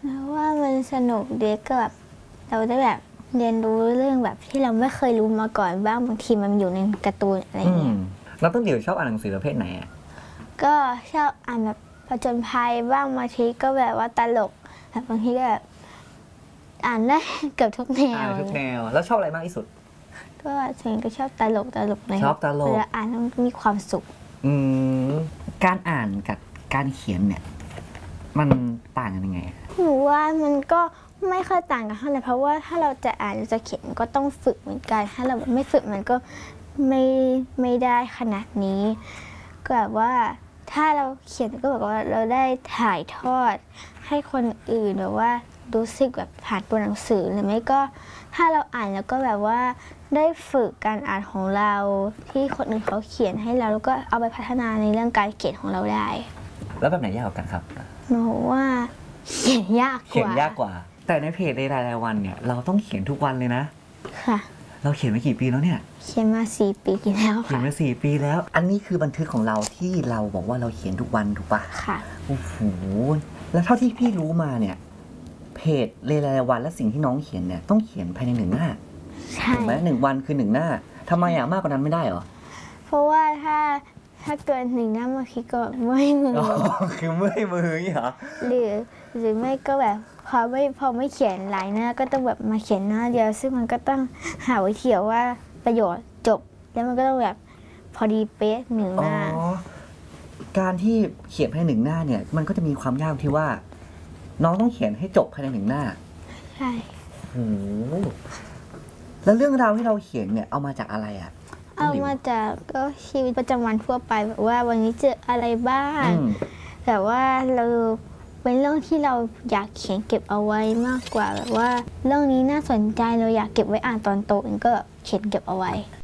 แล้วว่ามันสนุกดีก็แบบเราได้แบบเรียนรู้เรื่องแบบที่เราไม่เคยรู้มาก่อนบ้างบางทีมันอยู่ในการ์ตูนอะไรเงี้ยแล้วต้นเดี่ยวชอบอ่านหนังสือประเภทไหนอ่ะก็ชอบอ่านแบบผจญภัยบ้างบางทีก็แบบว่าตลกแบบบางทีก็แบบอ่านได้เกือบทุกแนวทุกแนวแล้วชอบอะไรมากที่สุดก็ส่วนใหญ่ก็ชอบตลกเลยชอบตลกเวลาอ่านแล้วมีความสุขการอ่านกับการเขียนเนี่ยมันต่างกันยังไงหนูว่ามันก็ไม่ค่อยต่างกันเท่าไหร่เพราะว่าถ้าเราจะอ่านหรือจะเขียนก็ต้องฝึกเหมือนกันถ้าเราไม่ฝึกมันก็ไม่ได้ขนาดนี้ก็แบบว่าถ้าเราเขียนก็แบบว่าเราได้ถ่ายทอดให้คนอื่นแบบว่ารู้สึกแบบผ่านตัวหนังสือหรือไม่ก็ถ้าเราอ่านแล้วก็แบบว่าได้ฝึกการอ่านของเราที่คนอื่นเขาเขียนให้เราแล้วก็เอาไปพัฒนาในเรื่องการเขียนของเราได้แล้วแบบไหนยากกว่ากันครับหนูว่าเขียนยากกว่าแต่ในเพจในรายวันเนี่ยเราต้องเขียนทุกวันเลยนะค่ะเราเขียนมากี่ปีแล้วเนี่ยเขียนมา4 ปีแล้วค่ะเขียนมา4 ปีแล้วอันนี้คือบันทึกของเราที่เราบอกว่าเราเขียนทุกวันถูกปะค่ะโอ้โหแล้วเท่าที่พี่รู้มาเนี่ยเพจเรรายวันและสิ่งที่น้องเขียนเนี่ยต้องเขียนภายใน1 หน้าถูกไหม1 วันคือ1 หน้าทำไมอะมากกว่านั้นไม่ได้เหรอเพราะว่าถ้าเกิน1 หน้าบางทีก็เมื่อยมือคือเมื่อยมือเหรอหรือไม่ก็แบบพอไม่เขียนหลายหน้าก็ต้องแบบมาเขียนหน้าเดียวซึ่งมันก็ต้องหาวิธีว่าประโยชน์จบแล้วมันก็ต้องแบบพอดีเป๊ะ1 หน้าการที่เขียนภายใน1 หน้าเนี่ยมันก็จะมีความยากที่ว่าน้องต้องเขียนให้จบภายใน1 หน้าใช่โอ้แล้วเรื่องราวที่เราเขียนเนี่ยเอามาจากอะไรอ่ะเอามาจากก็ชีวิตประจำวันทั่วไปแบบว่าวันนี้เจออะไรบ้างแต่ว่าเราเป็นเรื่องที่เราอยากเขียนเก็บเอาไว้มากกว่าแบบว่าเรื่องนี้น่าสนใจเราอยากเก็บไว้อ่านตอนโตเองก็เขียนเก็บเอาไว้